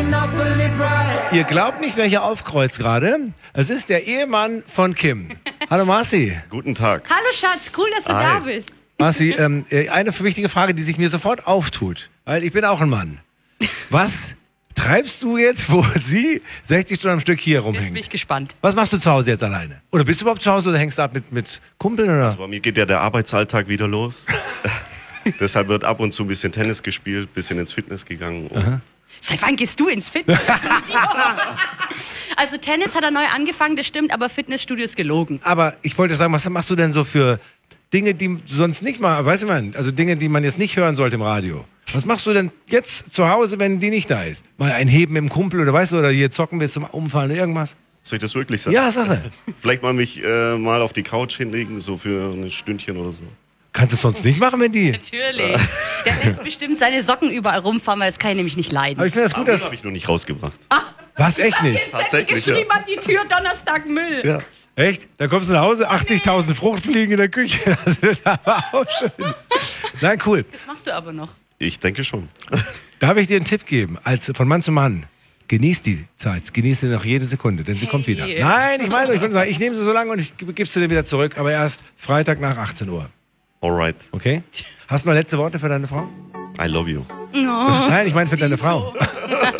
Ihr glaubt nicht, wer hier aufkreuzt gerade. Es ist der Ehemann von Kim. Hallo Marci. Guten Tag. Hallo Schatz, cool, dass du Hi. da bist. Marci, eine wichtige Frage, die sich mir sofort auftut. Weil ich bin auch ein Mann. Was treibst du jetzt, wo sie 60 Stunden am Stück hier Jetzt bin rumhängt? ich gespannt. Was machst du zu Hause jetzt alleine? Oder bist du überhaupt zu Hause oder hängst du ab mit Kumpeln? Oder? Bei mir geht ja der Arbeitsalltag wieder los. Deshalb wird ab und zu ein bisschen Tennis gespielt, ein bisschen ins Fitness gegangen. Seit wann gehst du ins Fitness? Also Tennis hat er neu angefangen, das stimmt, aber Fitnessstudio ist gelogen. Aber ich wollte sagen, was machst du denn so für Dinge, die du sonst nicht mal, weißt du man, also Dinge, die man jetzt nicht hören sollte im Radio. Was machst du denn jetzt zu Hause, wenn die nicht da ist? Mal ein Heben mit dem Kumpel oder weißt du, oder hier zocken bis zum Umfallen oder irgendwas? Soll ich das wirklich sagen? Ja, Sache. Vielleicht mal mich mal auf die Couch hinlegen, so für ein Stündchen oder so. Kannst du es sonst nicht machen, wenn die... Natürlich. Der lässt bestimmt seine Socken überall rumfahren, weil das kann ich nämlich nicht leiden. Aber ich finde das gut, Aber das dass... habe ich noch nicht rausgebracht. Was, echt nicht? Tatsächlich, geschrieben an die Tür, Donnerstag Müll. Ja. Echt? Da kommst du nach Hause, 80.000 Fruchtfliegen in der Küche. Das wird aber auch schön. Nein, cool. Das machst du aber noch. Ich denke schon. Darf ich dir einen Tipp geben, als von Mann zu Mann? Genieß die Zeit, genieß sie noch jede Sekunde, denn sie kommt wieder. Nein, ich meine, ich würde sagen, ich nehme sie so lange und ich gebe sie dir wieder zurück, aber erst Freitag nach 18 Uhr. Alright. Okay? Hast du noch letzte Worte für deine Frau? I love you. Nein, ich meine für deine Frau.